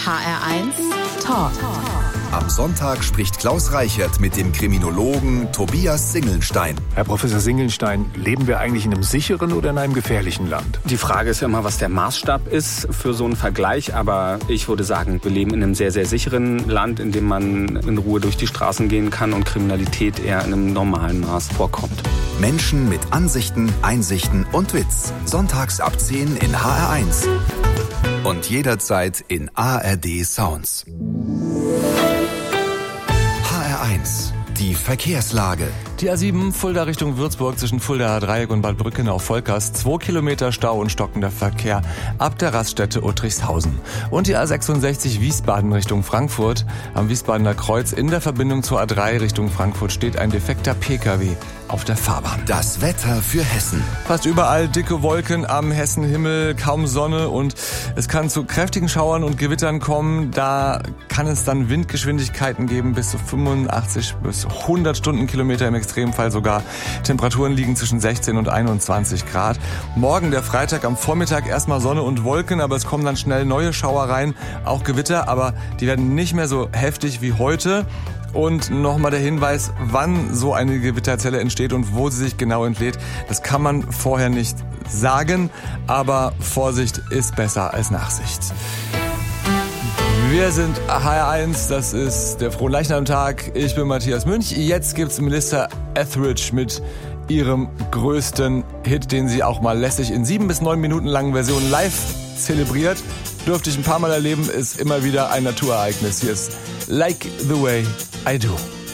HR1 Talk. Am Sonntag spricht Klaus Reichert mit dem Kriminologen Tobias Singelnstein. Herr Professor Singelnstein, leben wir eigentlich in einem sicheren oder in einem gefährlichen Land? Die Frage ist ja immer, was der Maßstab ist für so einen Vergleich. Aber ich würde sagen, wir leben in einem sehr, sehr sicheren Land, in dem man in Ruhe durch die Straßen gehen kann und Kriminalität eher in einem normalen Maß vorkommt. Menschen mit Ansichten, Einsichten und Witz. Sonntags ab 10 in HR1. Und jederzeit in ARD Sounds. HR1, die Verkehrslage. Die A7 Fulda Richtung Würzburg zwischen Fuldaer Dreieck und Bad Brückenau-Volkers. 2 Kilometer Stau und stockender Verkehr ab der Raststätte Uttrichshausen. Und die A66 Wiesbaden Richtung Frankfurt. Am Wiesbadener Kreuz in der Verbindung zur A3 Richtung Frankfurt steht ein defekter Pkw auf der Fahrbahn. Das Wetter für Hessen. Fast überall dicke Wolken am Hessenhimmel, kaum Sonne und es kann zu kräftigen Schauern und Gewittern kommen. Da kann es dann Windgeschwindigkeiten geben bis zu 85 bis 100 Stundenkilometer im Extremfall sogar. Temperaturen liegen zwischen 16 und 21 Grad. Morgen, der Freitag, am Vormittag erstmal Sonne und Wolken, aber es kommen dann schnell neue Schauer rein, auch Gewitter, aber die werden nicht mehr so heftig wie heute. Und nochmal der Hinweis, wann so eine Gewitterzelle entsteht und wo sie sich genau entlädt. Das kann man vorher nicht sagen, aber Vorsicht ist besser als Nachsicht. Wir sind HR1, das ist der Fronleichnamtag. Ich bin Matthias Münch. Jetzt gibt's Melissa Etheridge mit ihrem größten Hit, den sie auch mal lässig in 7 bis 9 Minuten langen Versionen live zelebriert. Dürfte ich ein paar Mal erleben, ist immer wieder ein Naturereignis. Hier ist Like the Way I Do.